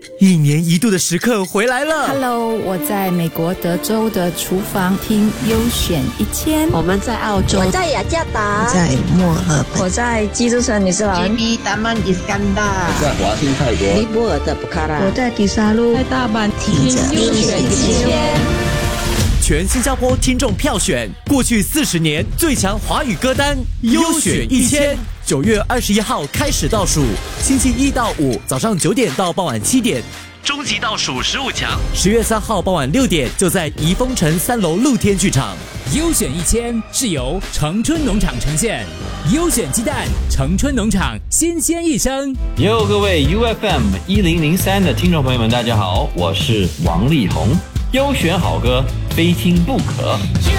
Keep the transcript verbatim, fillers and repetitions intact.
一年一度的时刻回来了。 Hello， 我在美国德州的厨房听优选一千。 我们在澳洲， 我在雅加达， 我在墨尔本， 我在基督城，你是吧 ？J B 达曼伊斯干达， 在华欣泰国， 尼泊尔的布卡拉， 我在迪沙路， 在大阪听优选一千。 全新加坡听众票选过去四十年最强华语歌单优选一千。九月二十一号开始倒数，星期一到五早上九点到傍晚七点，终极倒数十五强。十月三号傍晚六点就在怡丰城三楼露天剧场。 优选一千是由城春农场呈现，优选鸡蛋，城春农场新鲜一生。 哟，各位 U F M 一零零三的听众朋友们，大家好，我是王力宏。优选好歌，非听不可。